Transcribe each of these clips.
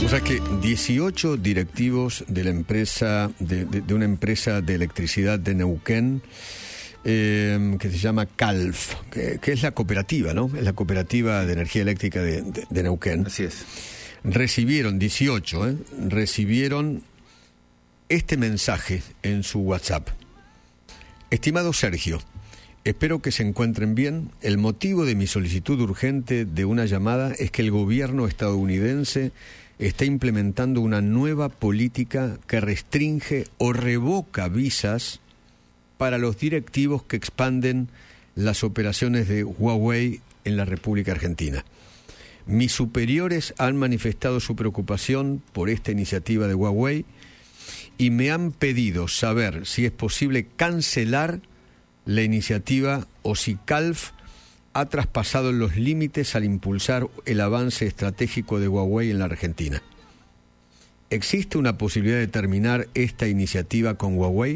O sea que 18 directivos de la empresa, de una empresa de electricidad de Neuquén, que se llama CALF, que es la cooperativa, ¿no? Es la cooperativa de energía eléctrica de Neuquén. Así es. Recibieron 18, recibieron este mensaje en su WhatsApp. Estimado Sergio, espero que se encuentren bien. El motivo de mi solicitud urgente de una llamada es que el gobierno estadounidense está implementando una nueva política que restringe o revoca visas para los directivos que expanden las operaciones de Huawei en la República Argentina. Mis superiores han manifestado su preocupación por esta iniciativa de Huawei y me han pedido saber si es posible cancelar la iniciativa o si CALF ha traspasado los límites al impulsar el avance estratégico de Huawei en la Argentina. ¿Existe una posibilidad de terminar esta iniciativa con Huawei?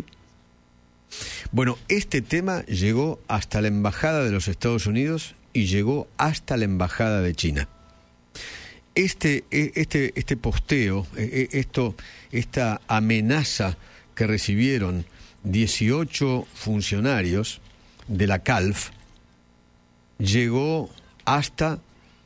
Bueno, este tema llegó hasta la Embajada de los Estados Unidos y llegó hasta la Embajada de China. Este posteo, esta amenaza que recibieron 18 funcionarios de la CALF llegó hasta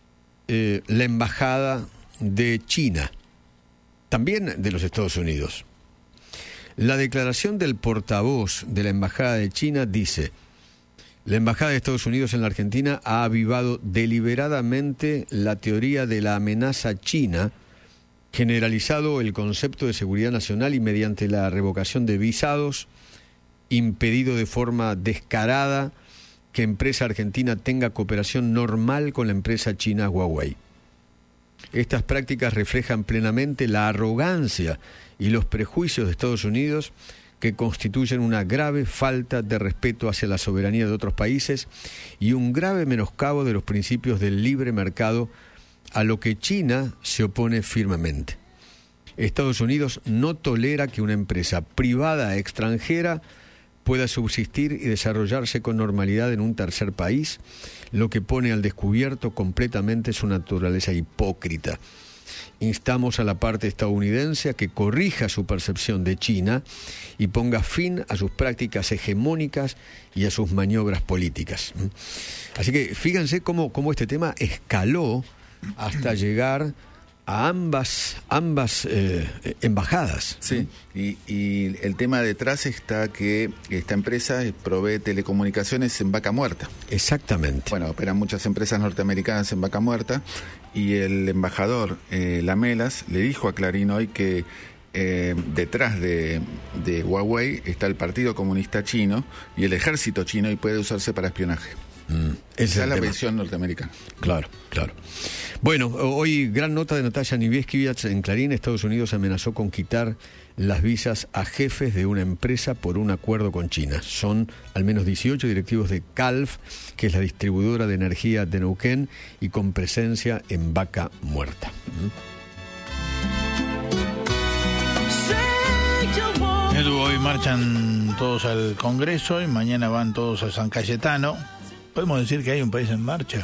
la Embajada de China, también de los Estados Unidos. La declaración del portavoz de la Embajada de China dice: la Embajada de Estados Unidos en la Argentina ha avivado deliberadamente la teoría de la amenaza china, generalizado el concepto de seguridad nacional y mediante la revocación de visados, impedido de forma descarada que empresa argentina tenga cooperación normal con la empresa china Huawei. Estas prácticas reflejan plenamente la arrogancia y los prejuicios de Estados Unidos, que constituyen una grave falta de respeto hacia la soberanía de otros países y un grave menoscabo de los principios del libre mercado, a lo que China se opone firmemente. Estados Unidos no tolera que una empresa privada extranjera pueda subsistir y desarrollarse con normalidad en un tercer país, lo que pone al descubierto completamente su naturaleza hipócrita. Instamos a la parte estadounidense a que corrija su percepción de China y ponga fin a sus prácticas hegemónicas y a sus maniobras políticas. Así que fíjense cómo este tema escaló hasta llegar a ambas embajadas. Sí, y el tema detrás está que esta empresa provee telecomunicaciones en Vaca Muerta. Exactamente. Bueno, operan muchas empresas norteamericanas en Vaca Muerta, y el embajador Lamelas le dijo a Clarín hoy que detrás de Huawei está el Partido Comunista Chino y el ejército chino, y puede usarse para espionaje. Esa es la versión norteamericana. Claro, claro. Bueno, hoy gran nota de Natalia Niveskiewicz en Clarín. Estados Unidos amenazó con quitar las visas a jefes de una empresa por un acuerdo con China. Son al menos 18 directivos de CALF, que es la distribuidora de energía de Neuquén y con presencia en Vaca Muerta. Hoy marchan todos al Congreso y mañana van todos a San Cayetano. ¿Podemos decir que hay un país en marcha?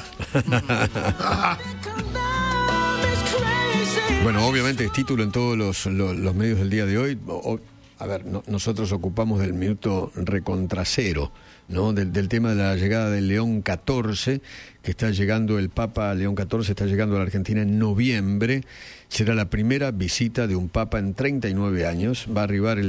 Bueno, obviamente es título en todos los medios del día de hoy. Nosotros ocupamos del minuto recontracero, ¿no? Del tema de la llegada del León XIV, que está llegando, el Papa León XIV está llegando a la Argentina en noviembre. Será la primera visita de un Papa en 39 años. Va a arribar el